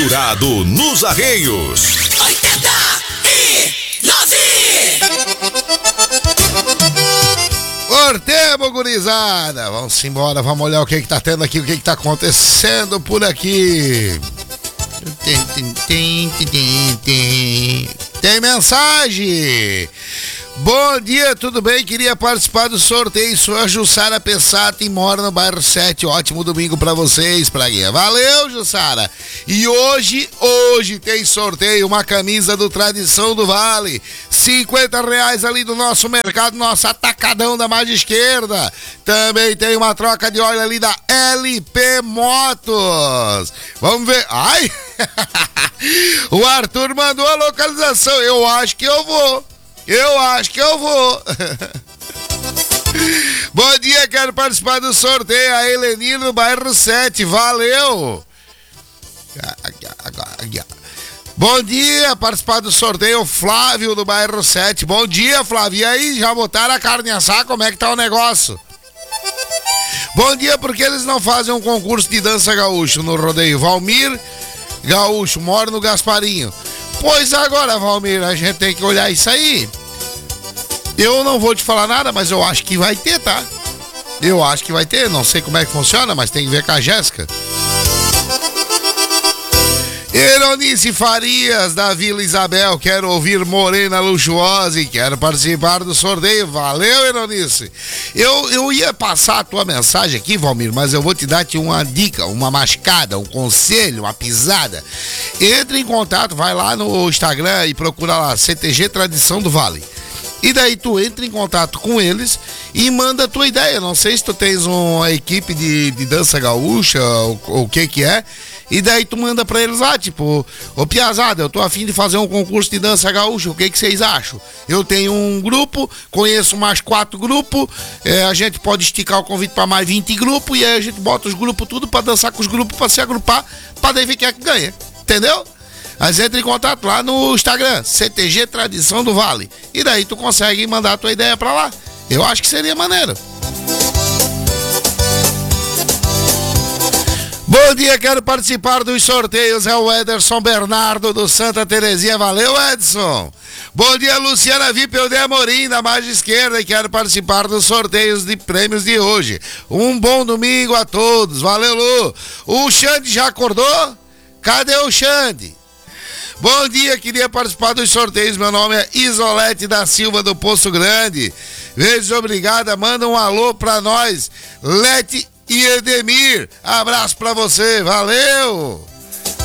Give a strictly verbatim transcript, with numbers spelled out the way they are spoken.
Misturado nos Arreios. oitenta e nove. Sortemos, gurizada. Vamos embora, vamos olhar o que que tá tendo aqui, o que que tá acontecendo por aqui. Tem, tem, tem, tem, tem. Tem mensagem. Bom dia, tudo bem? Queria participar do sorteio. Sou a Jussara Pessato e moro no bairro sete. Ótimo domingo pra vocês, Praguinha. Valeu, Jussara. E hoje, hoje tem sorteio, uma camisa do Tradição do Vale. cinquenta reais ali do nosso mercado, nosso atacadão da margem esquerda. Também tem uma troca de óleo ali da L P Motos. Vamos ver. Ai! O Arthur mandou a localização. Eu acho que eu vou. Eu acho que eu vou. Bom dia, quero participar do sorteio. A Helenir no bairro sete. Valeu. Bom dia, participar do sorteio. Flávio do bairro sete. Bom dia, Flávio. E aí, já botaram a carne assar? Como é que tá o negócio? Bom dia, porque eles não fazem um concurso de dança gaúcho no rodeio? Valmir Gaúcho, moro no Gasparinho. Pois agora, Valmir, a gente tem que olhar isso aí. Eu não vou te falar nada, mas eu acho que vai ter, tá? Eu acho que vai ter, não sei como é que funciona, mas tem que ver com a Jéssica. Eronice Farias, da Vila Isabel, quero ouvir Morena Luxuosa e quero participar do sorteio. Valeu, Eronice. Eu, eu ia passar a tua mensagem aqui, Valmir, mas eu vou te dar -te uma dica, uma mascada, um conselho, uma pisada. Entre em contato, vai lá no Instagram e procura lá, C T G Tradição do Vale. E daí tu entra em contato com eles e manda a tua ideia. Não sei se tu tens uma equipe de, de dança gaúcha ou o que que é. E daí tu manda pra eles lá, tipo, ô Piazada, eu tô a fim de fazer um concurso de dança gaúcha, o que que vocês acham? Eu tenho um grupo, conheço mais quatro grupos, é, a gente pode esticar o convite pra mais vinte grupos e aí a gente bota os grupos tudo pra dançar com os grupos, pra se agrupar, pra daí ver quem é que ganha, entendeu? Mas entra em contato lá no Instagram, C T G Tradição do Vale, e daí tu consegue mandar a tua ideia pra lá. Eu acho que seria maneiro. Bom dia, quero participar dos sorteios. É o Ederson Bernardo do Santa Terezinha. Valeu, Edson. Bom dia, Luciana V I P de Amorim, da margem esquerda, e quero participar dos sorteios de prêmios de hoje. Um bom domingo a todos. Valeu, Lu. O Xande já acordou? Cadê o Xande? Bom dia, queria participar dos sorteios. Meu nome é Isolete da Silva do Poço Grande. Vezes obrigada, manda um alô pra nós. Lete e Edemir, abraço pra você, valeu!